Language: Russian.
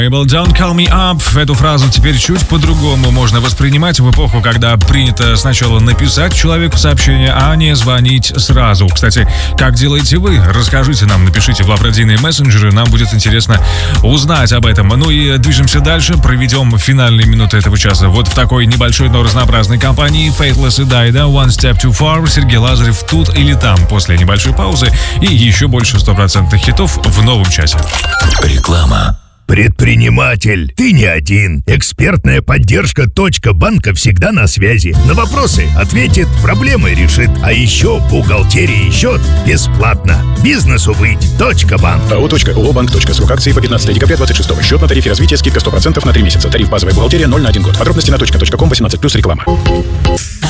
Don't Call Me Up. Эту фразу теперь чуть по-другому можно воспринимать в эпоху, когда принято сначала написать человеку сообщение, а не звонить сразу. Кстати, как делаете вы? Расскажите нам, напишите в лаврадийные мессенджеры, нам будет интересно узнать об этом. Ну и движемся дальше, проведем финальные минуты этого часа вот в такой небольшой, но разнообразной компании. Faithless и Дайда, One Step Too Far, Сергей Лазарев тут или там. После небольшой паузы и еще больше 100% хитов в новом часе. Реклама. Предприниматель, ты не один. Экспертная поддержка .банка всегда на связи. На вопросы ответит, проблемы решит. А еще бухгалтерия и счет бесплатно. Бизнесу быть. .банк. АО.ООО-банк. Срок акции по 15 декабря 26. Счет на тарифе развития, скидка 100% на 3 месяца. Тариф базовая бухгалтерия 0 на 1 год. Подробности на .ком 18+, реклама.